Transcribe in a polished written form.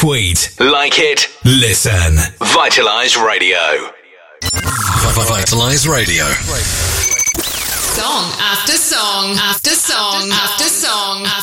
Tweet, like it, listen. Vitalize Radio. Vitalize Radio. Song after song after song after song